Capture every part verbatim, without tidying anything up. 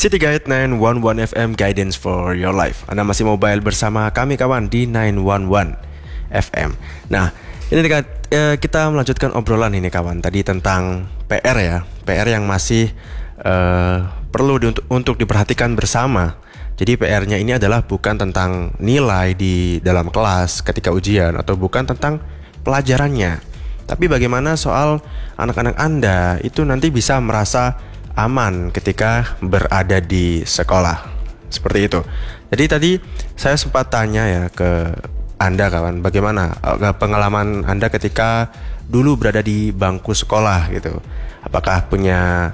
City Guide sembilan satu satu F M Guidance for Your Life. Anda masih mobile bersama kami kawan di sembilan satu satu F M. Nah, ini kita melanjutkan obrolan ini kawan. Tadi tentang P R ya, P R yang masih uh, perlu di, untuk, untuk diperhatikan bersama. Jadi P R-nya ini adalah bukan tentang nilai di dalam kelas ketika ujian atau bukan tentang pelajarannya, tapi bagaimana soal anak-anak Anda itu nanti bisa merasa aman ketika berada di sekolah. Seperti itu. Jadi tadi saya sempat tanya ya ke Anda kawan, bagaimana pengalaman Anda ketika dulu berada di bangku sekolah gitu. Apakah punya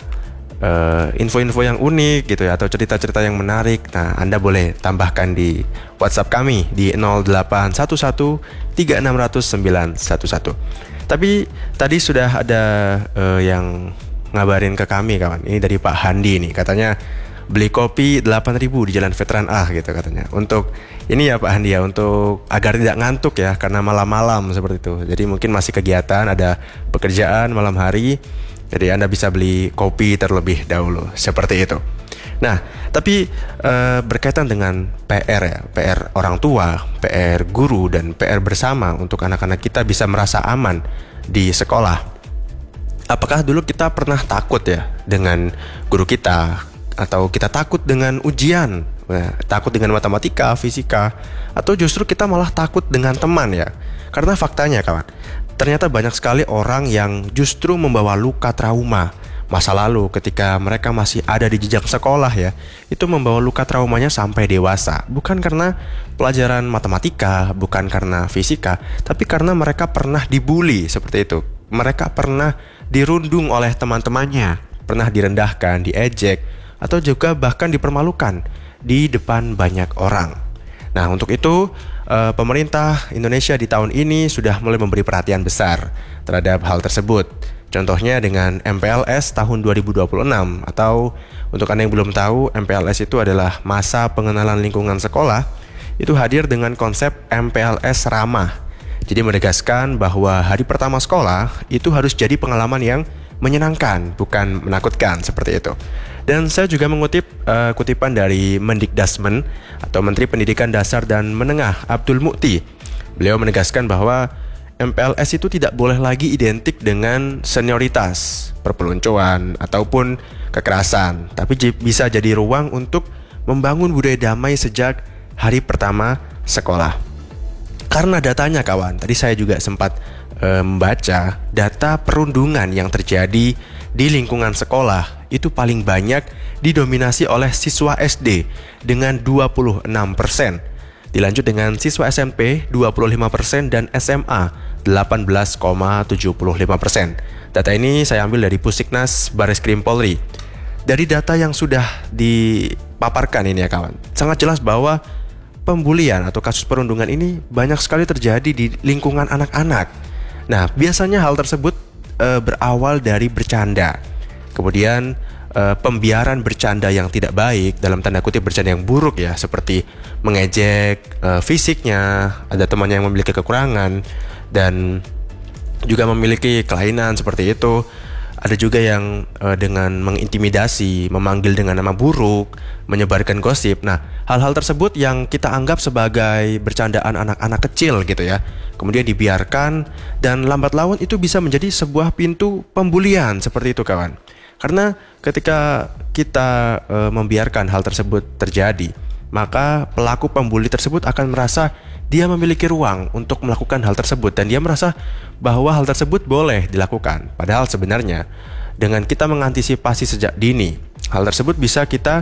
uh, info-info yang unik gitu ya, atau cerita-cerita yang menarik. Nah, Anda boleh tambahkan di WhatsApp kami di nol delapan satu satu tiga enam nol nol sembilan satu satu. Tapi tadi sudah ada uh, yang ngabarin ke kami kawan. Ini dari Pak Handi nih, katanya beli kopi delapan ribu di Jalan Veteran A gitu katanya. Untuk ini ya Pak Handi ya, untuk agar tidak ngantuk ya karena malam-malam seperti itu. Jadi mungkin masih kegiatan, ada pekerjaan malam hari. Jadi Anda bisa beli kopi terlebih dahulu, seperti itu. Nah, tapi e, berkaitan dengan P R ya, P R orang tua, P R guru, dan P R bersama untuk anak-anak kita bisa merasa aman di sekolah. Apakah dulu kita pernah takut ya dengan guru kita, atau kita takut dengan ujian, nah, takut dengan matematika, fisika, atau justru kita malah takut dengan teman ya? Karena faktanya kawan, ternyata banyak sekali orang yang justru membawa luka trauma masa lalu ketika mereka masih ada di jenjang sekolah ya. Itu membawa luka traumanya sampai dewasa. Bukan karena pelajaran matematika, bukan karena fisika, tapi karena mereka pernah dibully seperti itu. Mereka pernah dirundung oleh teman-temannya, pernah direndahkan, diejek, atau juga bahkan dipermalukan di depan banyak orang. Nah, untuk itu eh, pemerintah Indonesia di tahun ini sudah mulai memberi perhatian besar terhadap hal tersebut. Contohnya dengan M P L S tahun dua ribu dua puluh enam, atau untuk Anda yang belum tahu, M P L S itu adalah masa pengenalan lingkungan sekolah. Itu hadir dengan konsep M P L S ramah. Jadi menegaskan bahwa hari pertama sekolah itu harus jadi pengalaman yang menyenangkan, bukan menakutkan, seperti itu. Dan saya juga mengutip uh, kutipan dari Mendikdasmen atau Menteri Pendidikan Dasar dan Menengah Abdul Mukti. Beliau menegaskan bahwa M P L S itu tidak boleh lagi identik dengan senioritas, perpeloncoan, ataupun kekerasan, tapi bisa jadi ruang untuk membangun budaya damai sejak hari pertama sekolah. Karena datanya kawan, tadi saya juga sempat e, membaca data perundungan yang terjadi di lingkungan sekolah itu paling banyak didominasi oleh siswa S D dengan dua puluh enam persen. Dilanjut dengan siswa S M P dua puluh lima persen dan S M A delapan belas koma tujuh lima persen. Data ini saya ambil dari Pusiknas Bareskrim Polri. Dari data yang sudah dipaparkan ini ya kawan, sangat jelas bahwa pembulian atau kasus perundungan ini banyak sekali terjadi di lingkungan anak-anak. Nah, biasanya hal tersebut e, berawal dari bercanda. Kemudian e, pembiaran bercanda yang tidak baik, dalam tanda kutip bercanda yang buruk ya, seperti mengejek e, fisiknya, ada temannya yang memiliki kekurangan dan juga memiliki kelainan seperti itu. Ada juga yang uh, dengan mengintimidasi, memanggil dengan nama buruk, menyebarkan gosip. Nah, hal-hal tersebut yang kita anggap sebagai bercandaan anak-anak kecil gitu ya, kemudian dibiarkan, dan lambat laun itu bisa menjadi sebuah pintu pembulian seperti itu kawan. Karena ketika kita uh, membiarkan hal tersebut terjadi, maka pelaku pembuli tersebut akan merasa dia memiliki ruang untuk melakukan hal tersebut, dan dia merasa bahwa hal tersebut boleh dilakukan. Padahal sebenarnya dengan kita mengantisipasi sejak dini, hal tersebut bisa kita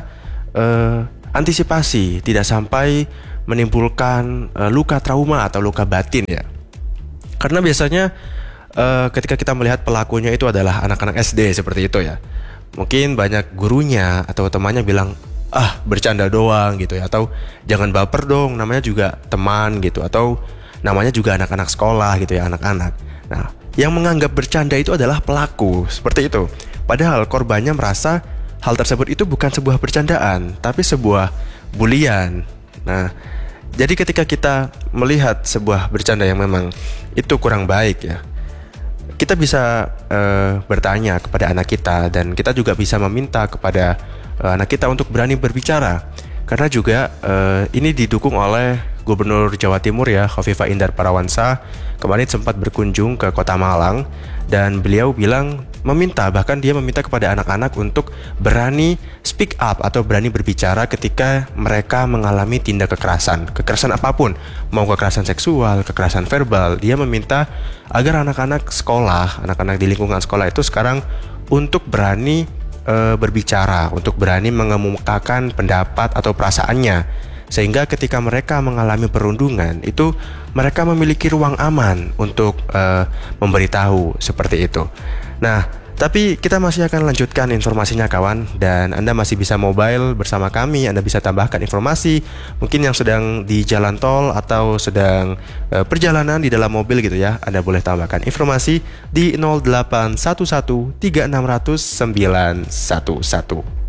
uh, antisipasi tidak sampai menimbulkan uh, luka trauma atau luka batin ya. Karena biasanya uh, ketika kita melihat pelakunya itu adalah anak-anak S D seperti itu ya, mungkin banyak gurunya atau temannya bilang, ah bercanda doang gitu ya, atau jangan baper dong, namanya juga teman gitu, atau namanya juga anak-anak sekolah gitu ya, anak-anak. Nah, yang menganggap bercanda itu adalah pelaku, seperti itu. Padahal korbannya merasa hal tersebut itu bukan sebuah bercandaan, tapi sebuah bulian. Nah, jadi ketika kita melihat sebuah bercanda yang memang itu kurang baik ya, kita bisa uh, bertanya kepada anak kita, dan kita juga bisa meminta kepada uh, anak kita untuk berani berbicara. Karena juga uh, ini didukung oleh Gubernur Jawa Timur ya, Khofifah Indar Parawansa, kemarin sempat berkunjung ke Kota Malang dan beliau bilang meminta, bahkan dia meminta kepada anak-anak untuk berani speak up atau berani berbicara ketika mereka mengalami tindak kekerasan, kekerasan apapun, mau kekerasan seksual, kekerasan verbal. Dia meminta agar anak-anak sekolah, anak-anak di lingkungan sekolah itu sekarang untuk berani e, berbicara, untuk berani mengemukakan pendapat atau perasaannya. Sehingga ketika mereka mengalami perundungan itu mereka memiliki ruang aman untuk uh, memberitahu seperti itu. Nah, tapi kita masih akan lanjutkan informasinya kawan. Dan Anda masih bisa mobile bersama kami. Anda bisa tambahkan informasi mungkin yang sedang di jalan tol atau sedang uh, perjalanan di dalam mobil gitu ya. Anda boleh tambahkan informasi di nol delapan satu satu tiga enam nol nol sembilan satu satu.